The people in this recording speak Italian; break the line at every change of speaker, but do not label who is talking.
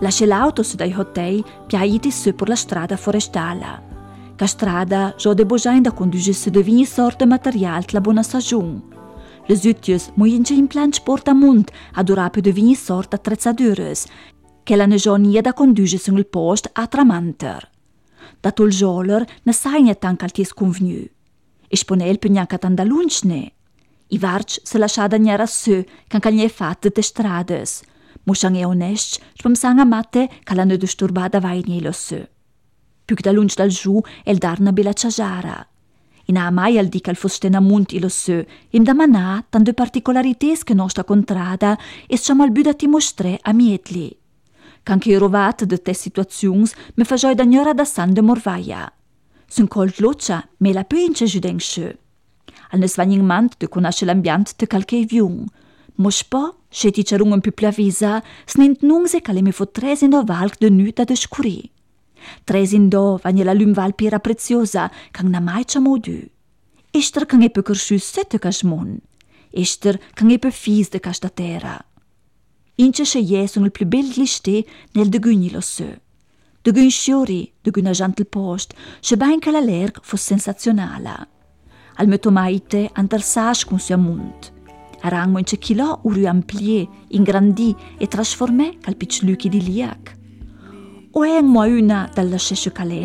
Lascia l'auto su dai hotel piaiti su per la strada forestale. La strada già de bojain da condurre su de ogni sorta materiale la buona stagione. Le utius muoince in transport a munt a durare de ogni sorta attrezzaduras che la già nie da condurre su il post a tramanter. Da tol joler ne sai tanto al ties convenu. E sponel per neanche tanda lunch ne. I varch se lascia da niera su can cagne fatte de strades. Moschang è onest, spam a matte che la ne disturbada vai nielo su. Più che da lunch dal giù el dar una bella ciagiara. In a mai al di che il fostena munt ilo su, im da manà tan de particolarités che nostra contrada e siamo al buda ti mostre a mietli. Can che rovat de te situazions me fagioi da gnora da san de morvaia. Sun colt loccia me la pince giuden schu. Al ne svagning mant de conosce l'ambiente de calche viung. Mos po, se ti c'erung un più plavisa, snint nungse che le me fotres in do valc de nuta de scuri. Tres in do vagne la lumval pira preziosa, can na mai c'amo du. Ester can e pe cursus sette casmon. Ester can e pe fis de casta terra. Ince se jesung il più bel gliste nel de gugni lo su. De gun sciori, de gun agent il post, se bain che la lerg fosse sensazionala. Al metomaite antersage con sua munt. Arang monce chilo uru amplie, ingrandì e trasformè cal piccioluchi di liac. O è una dalla scesce calè